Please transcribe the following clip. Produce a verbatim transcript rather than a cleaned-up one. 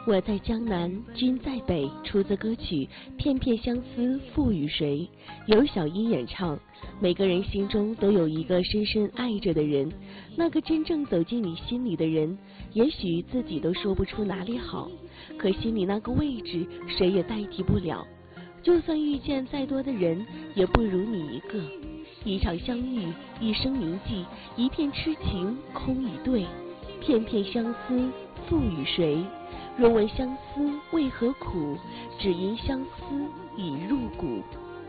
我在江南，君在北，出自歌曲《片片相思赋予谁》，由小英演唱。每个人心中都有一个深深爱着的人，那个真正走进你心里的人，也许自己都说不出哪里好，可心里那个位置谁也代替不了。就算遇见再多的人，也不如你一个。一场相遇，一生铭记，一片痴情空已对，片片相思赋予谁？若问相思为何苦，只因相思已入骨。